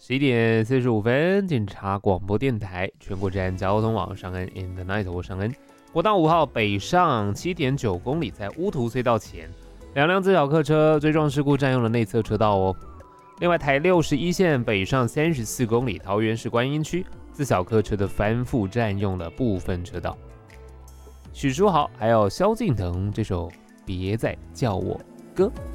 11点45分，警察广播电台全国治安交通网上恩 in the night， 我上恩。国道5号北上7.9公里，在乌涂隧道前，两辆自小客车追撞事故占用了内侧车道哦。另外，台61线北上34公里，桃园市观音区自小客车的翻覆占用了部分车道。许书豪还有萧敬腾这首《别再叫我哥》。